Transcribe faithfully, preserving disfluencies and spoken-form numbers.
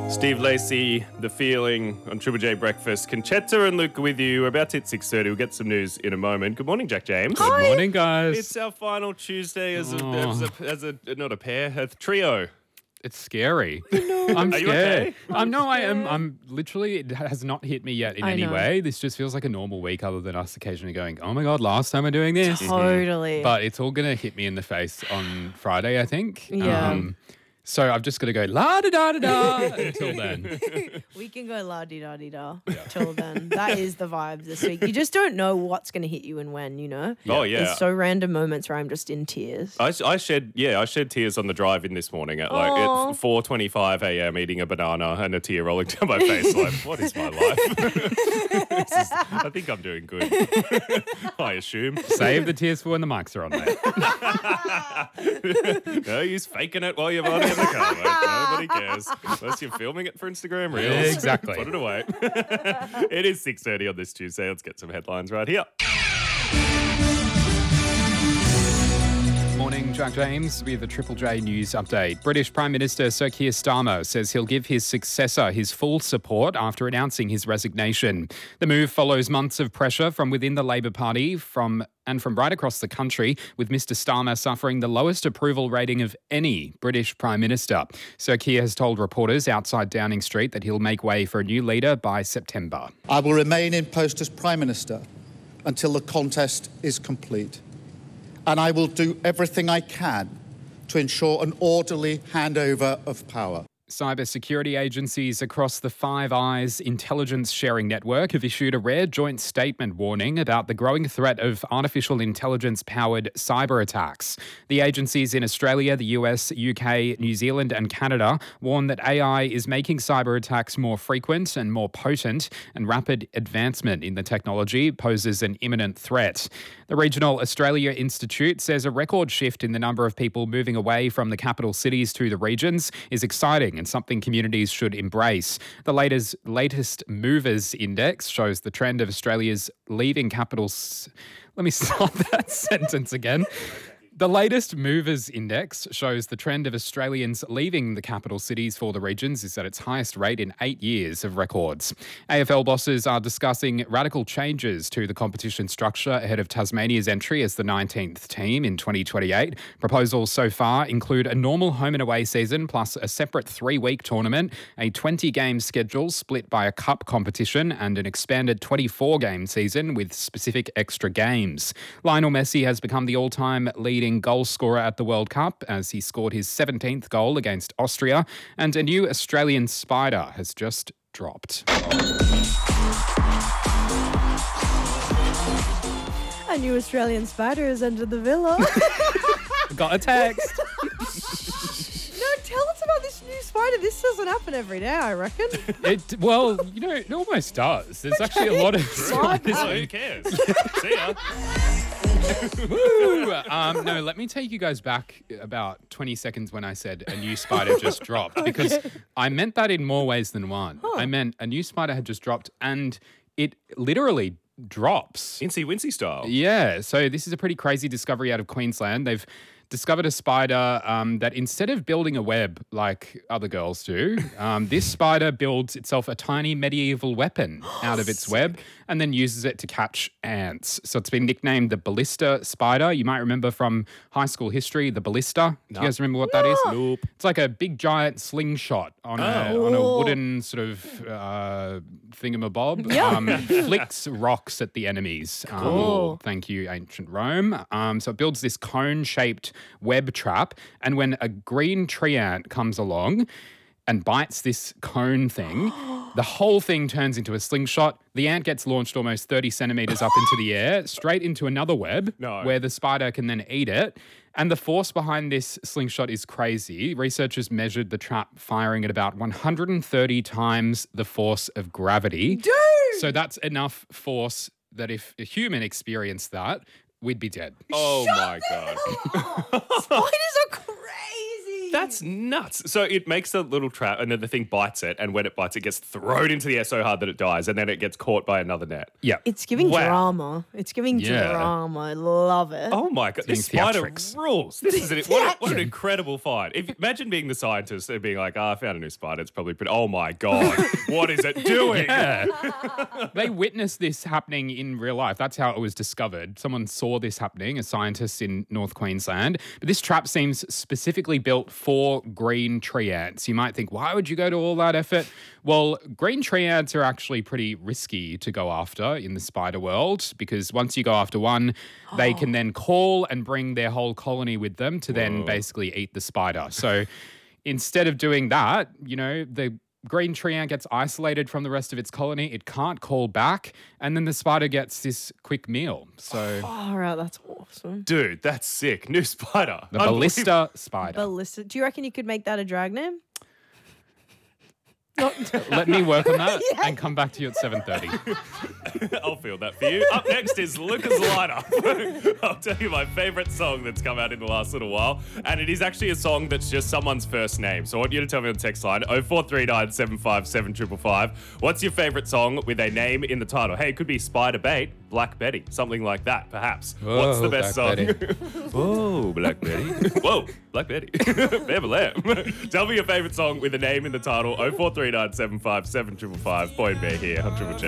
Steve Lacey, The Feeling on Triple J Breakfast. Conchetta and Luke with you. We're about to hit six thirty. We'll get some news in a moment. Good morning, Jack James. Good morning, guys. It's our final Tuesday as a, Oh. as a, as a not a pair, a trio. It's scary. I'm Are you scared. okay? I'm no, I am. I'm literally. It has not hit me yet in I any know. way. This just feels like a normal week, other than us occasionally going, "Oh my god, last time we're doing this." Totally. But it's all gonna hit me in the face on Friday, I think. Yeah. Um, so I've just got to go la da da da da until then. we can go la di da di da till then. That is the vibe this week. You just don't know what's going to hit you and when, you know? Oh, yeah. There's so random moments where I'm just in tears. I, I shed yeah I shed tears on the drive in this morning at like Aw. at four twenty-five a.m. eating a banana and a tear rolling down my face. Like, what is my life? This is, I think I'm doing good. I assume. Save the tears for when the mics are on, mate. No use faking it while you're on in the car. Mate. Nobody cares unless you're filming it for Instagram Reels. Exactly. Put it away. It is six thirty on this Tuesday. Let's get some headlines right here. Morning, Jack James with a Triple J news update. British Prime Minister Sir Keir Starmer says he'll give his successor his full support after announcing his resignation. The move follows months of pressure from within the Labor Party from and from right across the country, with Mr Starmer suffering the lowest approval rating of any British Prime Minister. Sir Keir has told reporters outside Downing Street that he'll make way for a new leader by September. I will remain in post as Prime Minister until the contest is complete. And I will do everything I can to ensure an orderly handover of power. Cybersecurity agencies across the Five Eyes intelligence sharing network have issued a rare joint statement warning about the growing threat of artificial intelligence-powered cyber attacks. The agencies in Australia, the U S, U K, New Zealand and Canada warn that A I is making cyber attacks more frequent and more potent, and rapid advancement in the technology poses an imminent threat. The Regional Australia Institute says a record shift in the number of people moving away from the capital cities to the regions is exciting and something communities should embrace. The latest, latest Movers Index shows the trend of Australia's leaving capitals. Let me start that sentence again. The latest Movers Index shows the trend of Australians leaving the capital cities for the regions is at its highest rate in eight years of records. A F L bosses are discussing radical changes to the competition structure ahead of Tasmania's entry as the nineteenth team in twenty twenty-eight. Proposals so far include a normal home and away season plus a separate three-week tournament, a twenty-game schedule split by a cup competition, and an expanded twenty-four-game season with specific extra games. Lionel Messi has become the all-time leading goal scorer at the World Cup as he scored his seventeenth goal against Austria, and a new Australian spider has just dropped. A new Australian spider has entered the villa. Got a text. No, tell us about this new spider. This doesn't happen every day, I reckon. It, well, you know, it almost does. There's actually a lot of spiders. Oh, who cares? See ya. Woo! Um, no, let me take you guys back about twenty seconds when I said a new spider just dropped, because I meant that in more ways than one. I meant a new spider had just dropped, and it literally drops. Incy Wincy style. Yeah, so this is a pretty crazy discovery out of Queensland. They've discovered a spider um, that instead of building a web like other girls do, um, this spider builds itself a tiny medieval weapon out of its web and then uses it to catch ants. So it's been nicknamed the ballista spider. You might remember from high school history, the ballista. Do you guys remember what that is? Nope. It's like a big giant slingshot on, a, on a wooden sort of uh, thingamabob. Yeah. Um, flicks rocks at the enemies. Um, Cool. Thank you, ancient Rome. Um, so it builds this cone-shaped web trap, and when a green tree ant comes along and bites this cone thing, the whole thing turns into a slingshot. The ant gets launched almost thirty centimeters up into the air, straight into another web, No. where the spider can then eat it. And the force behind this slingshot is crazy. Researchers measured the trap firing at about one hundred thirty times the force of gravity. Dude! So that's enough force that if a human experienced that, we'd be dead. Oh my god. Spiders are crazy. That's nuts. So it makes a little trap and then the thing bites it. And when it bites, it gets thrown into the air so hard that it dies. And then it gets caught by another net. Yeah. It's giving Wow. drama. It's giving Yeah. drama. I love it. Oh my God. This Doing spider theatrics. rules. This is an, what, a, what an incredible find. If, imagine being the scientist and being like, oh, I found a new spider. It's probably pretty. Oh my God. What is it doing? Yeah. They witnessed this happening in real life. That's how it was discovered. Someone saw this happening, a scientist in North Queensland. But this trap seems specifically built for green tree ants. You might think, why would you go to all that effort? Well, green tree ants are actually pretty risky to go after in the spider world because once you go after one, they can then call and bring their whole colony with them to then basically eat the spider. So instead of doing that, you know, the green tree ant gets isolated from the rest of its colony. It can't call back. And then the spider gets this quick meal. So All right, that's awesome. Dude, that's sick. New spider. the ballista spider. Ballista. Do you reckon you could make that a drag name? Let me work on that and come back to you at seven thirty. I'll feel that for you. Up next is Lucas Lineup. I'll tell you my favourite song that's come out in the last little while. And it is actually a song that's just someone's first name. So I want you to tell me on the text line oh four three nine, seven five seven, five five five. What's your favourite song with a name in the title? Hey, it could be Spider Bait, Black Betty, something like that, perhaps. What's the best Black song? Betty. Whoa, Black Betty. Whoa, Black Betty. Bear Lamb. Tell me your favourite song with a name in the title. oh four three nine, seven five seven, five five five. Boy and Bear here on Triple J.